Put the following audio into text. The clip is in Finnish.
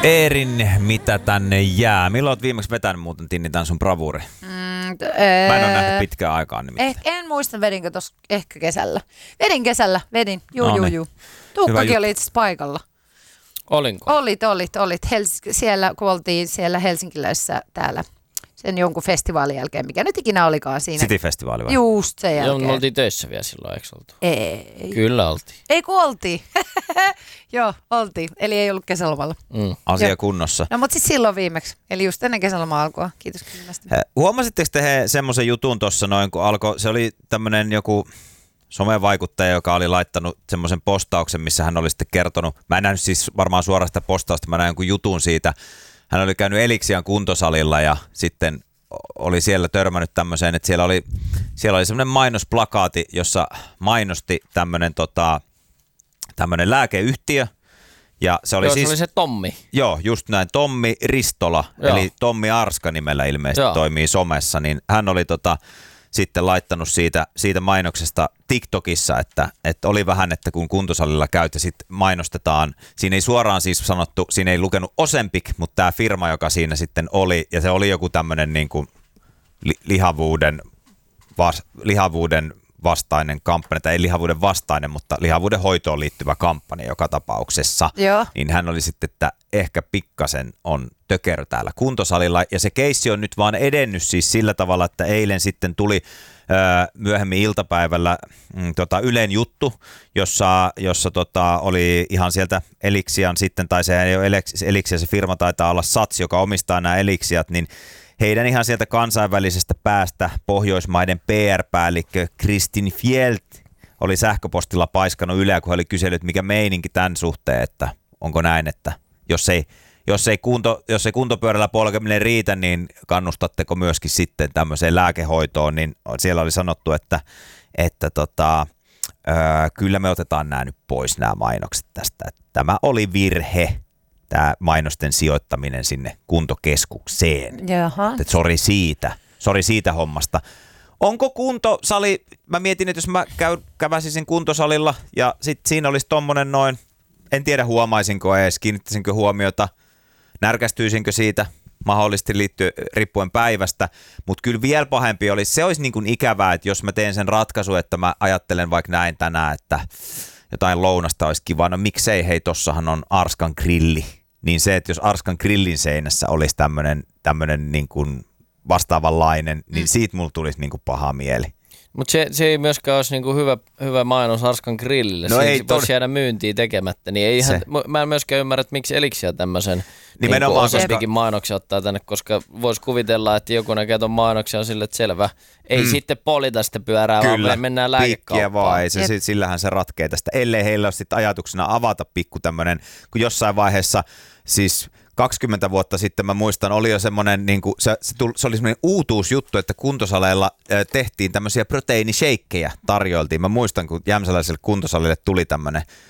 Eerin, mitä tänne jää? Milloin olet viimeksi vetänyt muuten Tinni tämän sun bravuuri? Mä en ole nähnyt pitkään aikaan nimittäin. En muista, vedinkö tuossa ehkä kesällä. Vedin. Juu. Tuukkakin oli itse asiassa paikalla. Olinko? Olit. Siellä, kun oltiin siellä Helsinkilässä täällä sen jonkun festivaalin jälkeen, mikä nyt ikinä olikaan siinä. City-festivaali vai? Just sen jälkeen. Joo, me oltiin töissä vielä silloin, eikö oltu? Ei. Kyllä oltiin. Ei kun oltiin. Joo, oltiin. Eli ei ollut kesälomalla. Asia kunnossa. No mutta sitten silloin viimeksi. Eli just ennen kesäloma alkua. Kiitos kysymästä. Huomasitteko te semmoisen jutun tuossa noin, kun alkoi, se oli tämmöinen joku somevaikuttaja, joka oli laittanut semmoisen postauksen, missä hän oli sitten kertonut, mä en nähnyt siis varmaan suoraan sitä postausta, mä näin jonkun jutun siitä. Hän oli käynyt Elixian kuntosalilla ja sitten oli siellä törmännyt tämmöiseen, että siellä oli semmoinen mainosplakaati, jossa mainosti tämmöinen lääkeyhtiö. Ja se oli se oli se Tommi. Joo, just näin. Tommi Ristola, eli Tommi Arska nimellä ilmeisesti toimii somessa, niin hän oli sitten laittanut siitä mainoksesta TikTokissa, että oli vähän, että kun kuntosalilla käyt ja sitten mainostetaan, siinä ei suoraan siis sanottu, siinä ei lukenut Ozempic, mutta tämä firma, joka siinä sitten oli, ja se oli joku tämmöinen niin kuin lihavuuden vastainen kampanja, tai ei lihavuuden vastainen, mutta lihavuuden hoitoon liittyvä kampanja joka tapauksessa. Joo. Niin hän oli sitten, että ehkä pikkasen on tökerö täällä kuntosalilla, ja se keissi on nyt vaan edennyt siis sillä tavalla, että eilen sitten tuli myöhemmin iltapäivällä Ylen juttu, jossa oli ihan sieltä Elixian sitten, tai se ei ole Elixia, se firma taitaa olla Sats, joka omistaa nämä Elixiat, niin heidän ihan sieltä kansainvälisestä päästä Pohjoismaiden PR-päällikkö Kristin Fjeld oli sähköpostilla paiskannut Yleä, kun he oli kysellyt, mikä meininki tämän suhteen, että onko näin, että jos ei kuntopyörällä polkeminen riitä, niin kannustatteko myöskin sitten tämmöiseen lääkehoitoon, niin siellä oli sanottu, että kyllä me otetaan nämä nyt pois nämä mainokset tästä. Tämä oli virhe, tämä mainosten sijoittaminen sinne kuntokeskukseen. Jaha. Sori siitä hommasta. Onko kuntosali, mä mietin, että jos mä käväsisin kuntosalilla ja sitten siinä olisi tommonen noin, en tiedä huomaisinko edes, kiinnittäisinkö huomiota, närkästyisinkö siitä, mahdollisesti riippuen päivästä, mutta kyllä vielä pahempi olisi, se olisi niin kuin ikävää, että jos mä teen sen ratkaisun, että mä ajattelen vaikka näin tänään, että jotain lounasta olisi kiva, no miksei, hei tossahan on Arskan grilli, niin se, että jos Arskan grillin seinässä olisi tämmöinen niin kuin vastaavanlainen, niin siitä mulla tulisi niin kuin paha mieli. Mutta se ei myöskään olisi niinku hyvä mainos Arskan grillille. No ei voisi jäädä myyntiin tekemättä. Niin mä en myöskään ymmärrä, että miksi Elixia tämmöisen Ozempicin mainoksen ottaa tänne, koska voisi kuvitella, että joku näkee tuon mainoksen on sille, että selvä. Ei sitten polita sitä pyörää, kyllä, vaan mennään lääkekauppaan. Vaan, sillähän se ratkee tästä. Ellei heillä ole sitten ajatuksena avata pikku tämmöinen, kun jossain vaiheessa siis 20 vuotta sitten mä muistan, oli jo semmoinen, niin kuin, se oli semmoinen uutuusjuttu, että kuntosaleilla tehtiin tämmöisiä proteiinishakeja, tarjoiltiin. Mä muistan, kun jämsäläiselle kuntosalille tuli tämmöinen